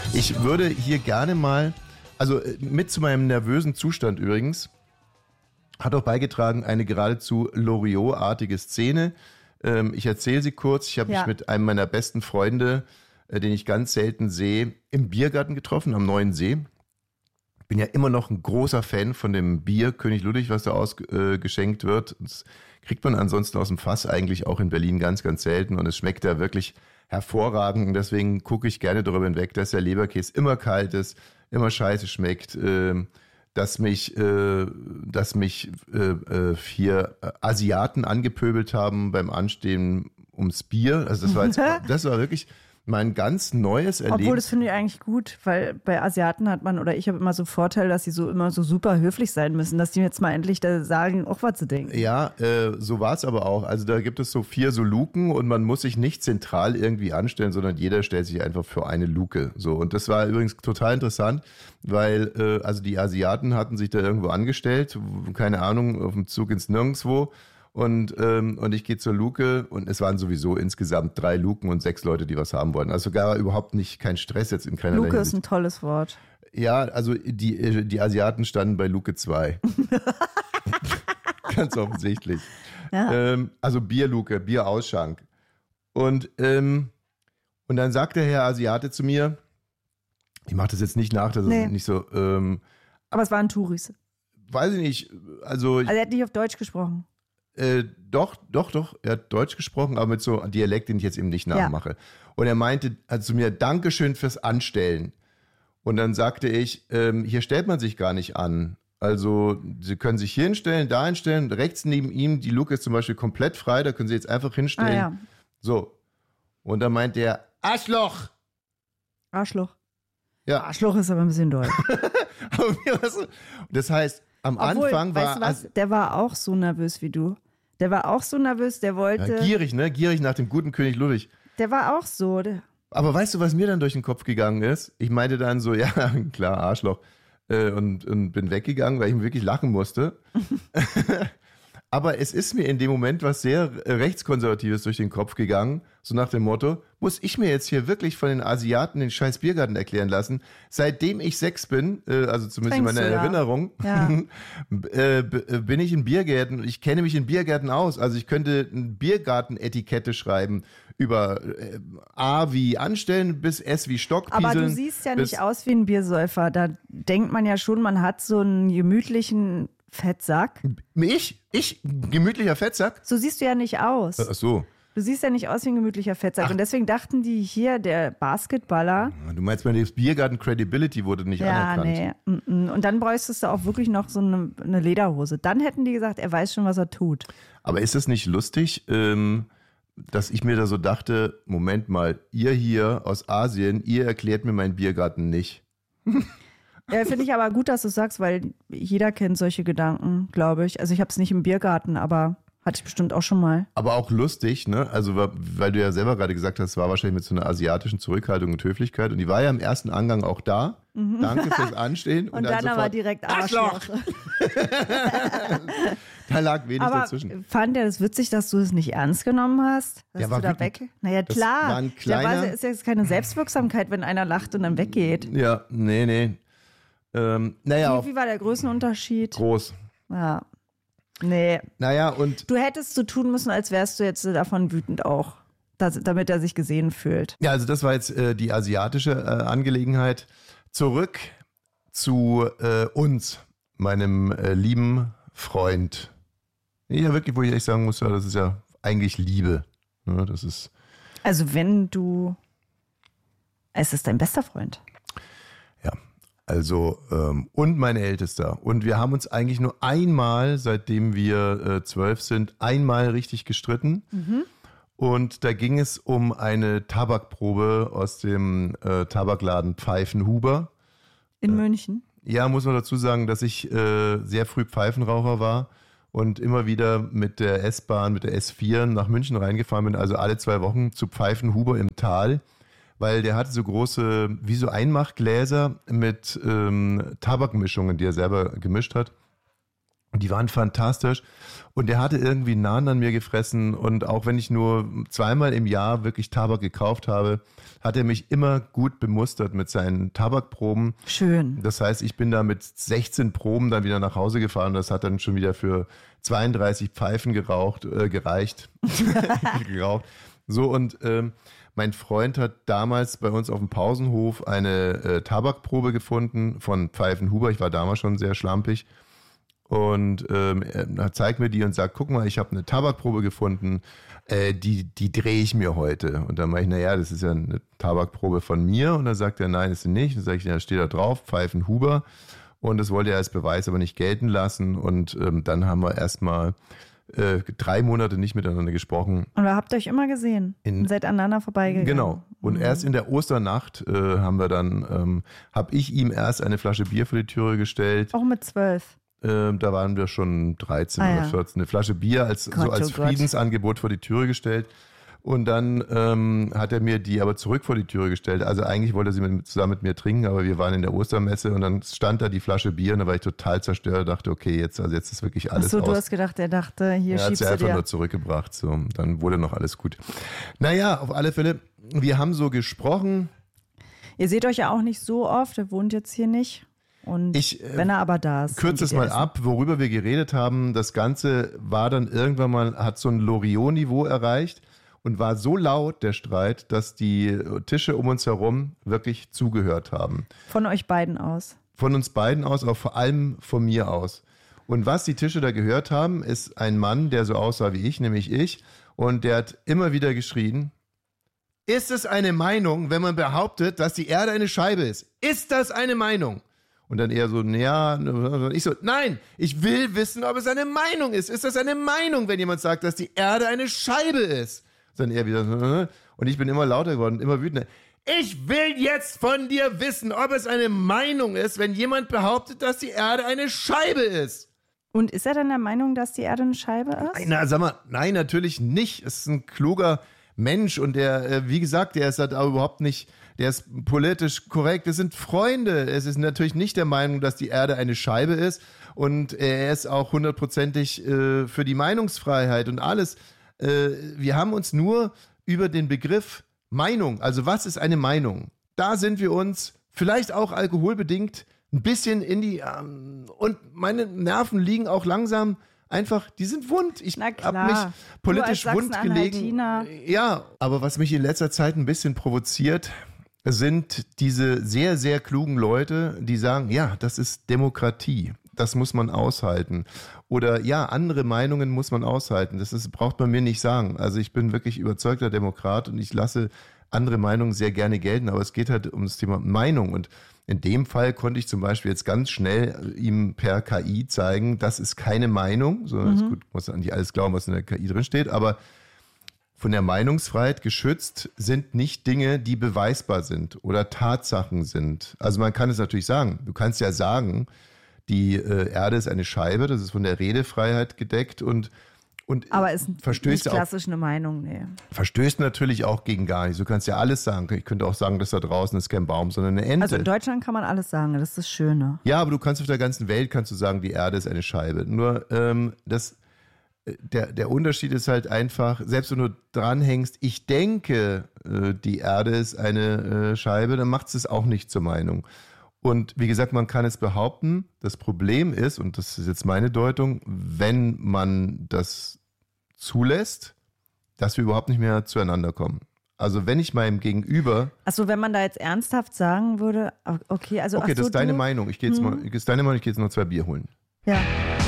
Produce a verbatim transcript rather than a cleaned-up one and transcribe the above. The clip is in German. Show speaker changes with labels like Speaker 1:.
Speaker 1: Ich würde hier gerne mal, also mit zu meinem nervösen Zustand übrigens, hat auch beigetragen eine geradezu Loriot-artige Szene. Ähm, ich erzähle sie kurz. Ich habe
Speaker 2: Ja.
Speaker 1: mich mit einem meiner besten Freunde, äh, den ich ganz selten sehe, im Biergarten getroffen am Neuen See. Bin ja immer noch ein großer Fan von dem Bier König Ludwig, was da ausgeschenkt äh, wird. Das kriegt man ansonsten aus dem Fass eigentlich auch in Berlin ganz, ganz selten. Und es schmeckt da wirklich hervorragend. Und deswegen gucke ich gerne darüber hinweg, dass der Leberkäse immer kalt ist, immer scheiße schmeckt. Äh, dass mich, äh, dass mich äh, äh, vier Asiaten angepöbelt haben beim Anstehen ums Bier. Also das war jetzt, das war wirklich mein ganz neues Erlebnis.
Speaker 2: Obwohl, das finde ich eigentlich gut, weil bei Asiaten hat man, oder ich habe immer so Vorteil, dass sie so immer so super höflich sein müssen, dass die jetzt mal endlich da sagen, auch was zu denken.
Speaker 1: Ja, äh, so war es aber auch. Also da gibt es so vier so Luken und man muss sich nicht zentral irgendwie anstellen, sondern jeder stellt sich einfach für eine Luke. So, und das war übrigens total interessant, weil äh, also die Asiaten hatten sich da irgendwo angestellt, keine Ahnung, auf dem Zug ins Nirgendwo. Und, ähm, und ich gehe zur Luke und es waren sowieso insgesamt drei Luken und sechs Leute, die was haben wollten. Also gar überhaupt nicht, kein Stress jetzt in keiner
Speaker 2: Luke
Speaker 1: Hinsicht.
Speaker 2: ist ein tolles Wort.
Speaker 1: Ja, also die, die Asiaten standen bei Luke zwei. Ganz offensichtlich.
Speaker 2: Ja.
Speaker 1: Ähm, also Bierluke, Bierausschank. Und, ähm, und dann sagt der Herr Asiate zu mir, ich mache das jetzt nicht nach, das
Speaker 2: Nee.
Speaker 1: ist nicht so, ähm,
Speaker 2: Aber es waren Touris.
Speaker 1: weiß ich nicht, also... Ich,
Speaker 2: Also er hat nicht auf Deutsch gesprochen.
Speaker 1: Äh, doch, doch, doch. Er hat Deutsch gesprochen, aber mit so einem Dialekt, den ich jetzt eben nicht nachmache. Ja. Und er meinte also zu mir, Dankeschön fürs Anstellen. Und dann sagte ich, ähm, hier stellt man sich gar nicht an. Also Sie können sich hier hinstellen, da hinstellen. Rechts neben ihm, die Luke ist zum Beispiel komplett frei, da können Sie jetzt einfach hinstellen.
Speaker 2: Ah, ja.
Speaker 1: So. Und dann meinte er, Arschloch!
Speaker 2: Arschloch.
Speaker 1: Ja.
Speaker 2: Arschloch ist aber ein bisschen doll.
Speaker 1: Aber mir war so- das heißt, am
Speaker 2: Obwohl,
Speaker 1: Anfang
Speaker 2: weißt
Speaker 1: war...
Speaker 2: du was? Der war auch so nervös wie du. Der war auch so nervös, der wollte...
Speaker 1: Ja, gierig, ne? Gierig nach dem guten König Ludwig.
Speaker 2: Der war auch so. Der,
Speaker 1: Aber weißt du, was mir dann durch den Kopf gegangen ist? Ich meinte dann so, ja, klar, Arschloch. Äh, und, und bin weggegangen, weil ich wirklich lachen musste. Aber es ist mir in dem Moment was sehr äh, Rechtskonservatives durch den Kopf gegangen. So nach dem Motto, muss ich mir jetzt hier wirklich von den Asiaten den scheiß Biergarten erklären lassen? Seitdem ich sechs bin, äh, also zumindest in
Speaker 2: Trinkst
Speaker 1: meiner
Speaker 2: du, ja.
Speaker 1: Erinnerung,
Speaker 2: Ja.
Speaker 1: äh, b- äh, bin ich in Biergärten und ich kenne mich in Biergärten aus. Also ich könnte eine Biergarten-Etikette schreiben über äh, A wie anstellen bis S wie Stockpieseln.
Speaker 2: aber du siehst ja
Speaker 1: bis-
Speaker 2: nicht aus wie ein Biersäufer. Da denkt man ja schon, man hat so einen gemütlichen Fettsack.
Speaker 1: Ich? Ich? Gemütlicher Fettsack?
Speaker 2: So siehst du ja nicht aus.
Speaker 1: Ach so.
Speaker 2: Du siehst ja nicht aus wie ein gemütlicher Fettsack.
Speaker 1: Ach.
Speaker 2: Und deswegen dachten die hier, der Basketballer,
Speaker 1: Du meinst, meine Biergarten Credibility wurde nicht
Speaker 2: ja,
Speaker 1: anerkannt.
Speaker 2: nee. mm, mm. Und dann bräuchtest du auch wirklich noch so eine, eine Lederhose. Dann hätten die gesagt, er weiß schon, was er tut.
Speaker 1: Aber ist es nicht lustig, ähm, dass ich mir da so dachte, Moment mal, ihr hier aus Asien, ihr erklärt mir meinen Biergarten nicht.
Speaker 2: Ja, finde ich aber gut, dass du es sagst, weil jeder kennt solche Gedanken, glaube ich. Also ich habe es nicht im Biergarten, aber hatte ich bestimmt auch schon mal.
Speaker 1: Aber auch lustig, ne? Also, wa- weil du ja selber gerade gesagt hast, es war wahrscheinlich mit so einer asiatischen Zurückhaltung und Höflichkeit. Und die war ja im ersten Angang auch da. Danke fürs Anstehen.
Speaker 2: Und, dann, aber
Speaker 1: sofort,
Speaker 2: direkt Arschloch.
Speaker 1: Da lag wenig
Speaker 2: Aber
Speaker 1: dazwischen.
Speaker 2: fand er das witzig, dass du es nicht ernst genommen hast? Dass
Speaker 1: Der war
Speaker 2: du da
Speaker 1: wütend.
Speaker 2: weg? Naja,
Speaker 1: Das
Speaker 2: klar.
Speaker 1: war ein
Speaker 2: Der
Speaker 1: kleiner-
Speaker 2: war, ist jetzt keine Selbstwirksamkeit, wenn einer lacht und dann weggeht.
Speaker 1: Ja, nee, nee. Ähm, naja,
Speaker 2: Wie,
Speaker 1: auf
Speaker 2: wie war der Größenunterschied?
Speaker 1: groß.
Speaker 2: Ja. Nee.
Speaker 1: Naja, und
Speaker 2: Du hättest so tun müssen, als wärst du jetzt davon wütend auch. dass, damit er sich gesehen fühlt.
Speaker 1: ja, also das war jetzt äh, die asiatische äh, Angelegenheit. Zurück zu äh, uns, meinem äh, lieben Freund. Ja, wirklich, wo ich echt sagen muss, ja, das ist ja eigentlich Liebe. Ne, das ist
Speaker 2: Also wenn du... Es ist dein bester Freund.
Speaker 1: Ja, also ähm, und mein Ältester. Und wir haben uns eigentlich nur einmal, seitdem wir äh, zwölf sind, einmal richtig gestritten.
Speaker 2: Mhm.
Speaker 1: Und da ging es um eine Tabakprobe aus dem äh, Tabakladen Pfeifenhuber.
Speaker 2: In München.
Speaker 1: Ja, muss man dazu sagen, dass ich äh, sehr früh Pfeifenraucher war und immer wieder mit der S-Bahn, mit der S vier nach München reingefahren bin, also alle zwei Wochen zu Pfeifenhuber im Tal. Weil der hatte so große, wie so Einmachgläser mit ähm, Tabakmischungen, die er selber gemischt hat. Und die waren fantastisch. Und der hatte irgendwie einen Nahen an mir gefressen. Und auch wenn ich nur zweimal im Jahr wirklich Tabak gekauft habe, hat er mich immer gut bemustert mit seinen Tabakproben.
Speaker 2: Schön.
Speaker 1: Das heißt, ich bin da mit sechzehn Proben dann wieder nach Hause gefahren. Das hat dann schon wieder für zweiunddreißig Pfeifen geraucht, äh, gereicht. geraucht. So, und ähm, mein Freund hat damals bei uns auf dem Pausenhof eine äh, Tabakprobe gefunden von Pfeifenhuber. Ich war damals schon sehr schlampig. Und ähm, er zeigt mir die und sagt, guck mal, ich habe eine Tabakprobe gefunden, äh, die, die drehe ich mir heute. Und dann meine ich, naja, das ist ja eine Tabakprobe von mir. Und dann sagt er, nein, ist sie nicht. Und dann sage ich, ja, steht da drauf, Pfeifenhuber. Und das wollte er als Beweis aber nicht gelten lassen. Und ähm, dann haben wir erstmal äh, drei Monate nicht miteinander gesprochen.
Speaker 2: Und da habt ihr euch immer gesehen
Speaker 1: In,
Speaker 2: und seid aneinander vorbeigegangen.
Speaker 1: Genau. Und mhm. erst in der Osternacht äh, haben wir dann, ähm, habe ich ihm erst eine Flasche Bier vor die Türe gestellt.
Speaker 2: Auch mit zwölf.
Speaker 1: Ähm, da waren wir schon dreizehn
Speaker 2: ah,
Speaker 1: oder
Speaker 2: ja.
Speaker 1: vierzehn. Eine Flasche Bier als,
Speaker 2: Gott,
Speaker 1: so als
Speaker 2: oh
Speaker 1: Friedensangebot vor die Türe gestellt. Und dann ähm, hat er mir die aber zurück vor die Türe gestellt. Also eigentlich wollte er sie mit, zusammen mit mir trinken, aber wir waren in der Ostermesse und dann stand da die Flasche Bier und da war ich total zerstört. Dachte, okay, jetzt, also jetzt ist wirklich alles
Speaker 2: Ach so,
Speaker 1: aus.
Speaker 2: du hast gedacht, er dachte, hier
Speaker 1: er hat
Speaker 2: schiebst
Speaker 1: sie
Speaker 2: du
Speaker 1: einfach
Speaker 2: dir.
Speaker 1: nur zurückgebracht. So, dann wurde noch alles gut. Naja, auf alle Fälle, wir haben so gesprochen.
Speaker 2: Ihr seht euch ja auch nicht so oft, er wohnt jetzt hier nicht. Und
Speaker 1: ich, äh,
Speaker 2: wenn er aber da ist.
Speaker 1: Kürze es mal essen. ab, worüber wir geredet haben. Das Ganze war dann irgendwann mal, hat so ein Loriot-Niveau erreicht und war so laut, der Streit, dass die Tische um uns herum wirklich zugehört haben.
Speaker 2: Von euch beiden aus?
Speaker 1: Von uns beiden aus, auch vor allem von mir aus. Und was die Tische da gehört haben, ist ein Mann, der so aussah wie ich, nämlich ich. Und der hat immer wieder geschrien, ist es eine Meinung, wenn man behauptet, dass die Erde eine Scheibe ist? Ist das eine Meinung? Und dann eher so, ja, ich so, nein, ich will wissen, ob es eine Meinung ist. Ist das eine Meinung, wenn jemand sagt, dass die Erde eine Scheibe ist? Dann er wieder, und ich bin immer lauter geworden, immer wütender. Ich will jetzt von dir wissen, ob es eine Meinung ist, wenn jemand behauptet, dass die Erde eine Scheibe ist.
Speaker 2: Und ist er dann der Meinung, dass die Erde eine Scheibe ist?
Speaker 1: Na, sag mal, nein, natürlich nicht. Es ist ein kluger Mensch und der, wie gesagt, der ist halt auch überhaupt nicht, der ist politisch korrekt. Wir sind Freunde. Es ist natürlich nicht der Meinung, dass die Erde eine Scheibe ist und er ist auch hundertprozentig äh, für die Meinungsfreiheit und alles. Äh, wir haben uns nur über den Begriff Meinung, also was ist eine Meinung? Da sind wir uns vielleicht auch alkoholbedingt ein bisschen in die, ähm, und meine Nerven liegen auch langsam einfach, die sind wund. Ich habe mich politisch wund gelegen. Ja, aber was mich in letzter Zeit ein bisschen provoziert, sind diese sehr, sehr klugen Leute, die sagen, ja, das ist Demokratie. Das muss man aushalten. Oder ja, andere Meinungen muss man aushalten. Das ist, braucht man mir nicht sagen. Also ich bin wirklich überzeugter Demokrat und ich lasse andere Meinungen sehr gerne gelten. Aber es geht halt um das Thema Meinung. Und in dem Fall konnte ich zum Beispiel jetzt ganz schnell ihm per K I zeigen, das ist keine Meinung. So, mhm. ist gut, muss man nicht alles glauben, was in der K I drin steht. Aber von der Meinungsfreiheit geschützt sind nicht Dinge, die beweisbar sind oder Tatsachen sind. Also man kann es natürlich sagen. Du kannst ja sagen, die äh, Erde ist eine Scheibe, das ist von der Redefreiheit gedeckt und, und
Speaker 2: aber ist
Speaker 1: verstößt
Speaker 2: nicht klassisch auch, eine Meinung, nee.
Speaker 1: Verstößt natürlich auch gegen gar nichts. Du kannst ja alles sagen. Ich könnte auch sagen, dass da draußen ist kein Baum, sondern eine Ente.
Speaker 2: Also in Deutschland kann man alles sagen, das ist das Schöne.
Speaker 1: Ja, aber du kannst auf der ganzen Welt kannst du sagen, die Erde ist eine Scheibe. Nur ähm, das, der, der Unterschied ist halt einfach, selbst wenn du dranhängst, ich denke, äh, die Erde ist eine äh, Scheibe, dann macht es auch nicht zur Meinung. Und wie gesagt, man kann es behaupten, das Problem ist, und das ist jetzt meine Deutung, wenn man das zulässt, dass wir überhaupt nicht mehr zueinander kommen. Also wenn ich meinem Gegenüber...
Speaker 2: Achso, wenn man da jetzt ernsthaft sagen würde, okay, also...
Speaker 1: Okay,
Speaker 2: ach
Speaker 1: das
Speaker 2: so,
Speaker 1: ist deine
Speaker 2: du,
Speaker 1: Meinung, ich gehe jetzt, hm. mal, ist deine Meinung, ich gehe jetzt noch zwei Bier holen.
Speaker 2: Ja.